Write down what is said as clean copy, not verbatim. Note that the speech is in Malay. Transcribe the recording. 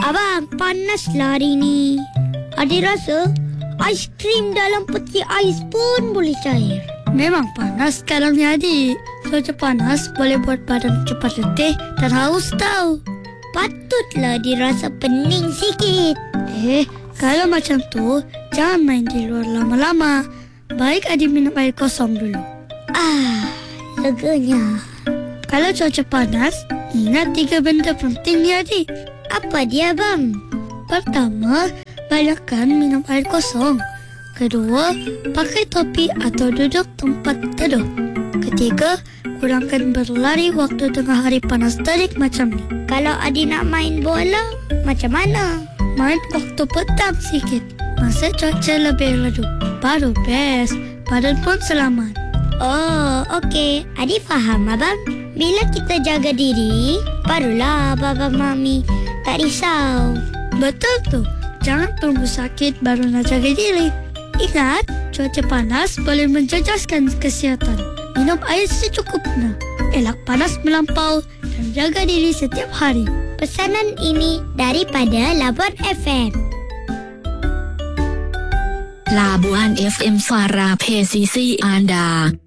Abang, panaslah hari ni. Adik rasa aiskrim dalam peti ais pun boleh cair. Memang panas sekarang ni adik. Cuaca panas boleh buat badan cepat letih dan haus tau. Patutlah dirasa pening sikit. Kalau macam tu, jangan main di luar lama-lama. Baik adik minum air kosong dulu. Leganya. Kalau cuaca panas, ingat 3 benda penting ni adik. Apa dia bang? Pertama, banyakkan minum air kosong. Kedua, pakai topi atau duduk tempat teduh. Ketiga, kurangkan berlari waktu tengah hari panas terik macam ni. Kalau adik nak main bola, macam mana? Main waktu petang sikit. Masa cuaca lebih redup. Baru best. Badan pun selamat. Oh, okey. Adik faham abang. Bila kita jaga diri, barulah baba mami tak risau. Betul tu. Jangan tunggu sakit baru nak jaga diri. Ingat, cuaca panas boleh menjejaskan kesihatan. Minum air secukupnya. Elak panas melampau dan jaga diri setiap hari. Pesanan ini daripada Labuan FM. Labuan FM suara PCC Anda.